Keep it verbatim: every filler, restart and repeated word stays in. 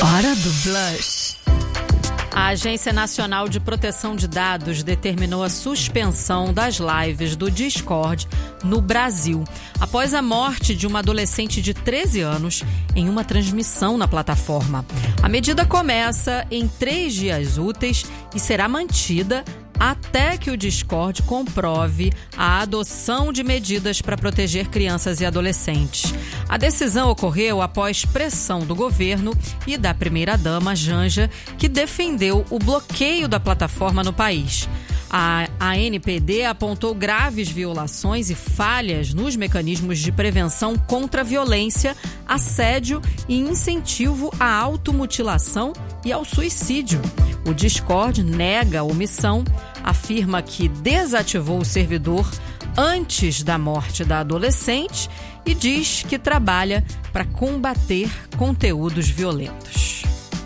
Hora do Blush. A Agência Nacional de Proteção de Dados determinou a suspensão das lives do Discord no Brasil, após a morte de uma adolescente de treze anos em uma transmissão na plataforma. A medida começa em três dias úteis e será mantida até que o Discord comprove a adoção de medidas para proteger crianças e adolescentes. A decisão ocorreu após pressão do governo e da primeira-dama Janja, que defendeu o bloqueio da plataforma no país. A A N P D apontou graves violações e falhas nos mecanismos de prevenção contra a violência, assédio e incentivo à automutilação e ao suicídio. O Discord nega a omissão, afirma que desativou o servidor antes da morte da adolescente e diz que trabalha para combater conteúdos violentos.